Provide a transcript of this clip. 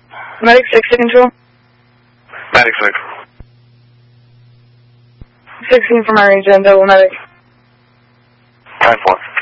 Medic 6 to control. Medic 6. 16 for my range and double medic. 10-4.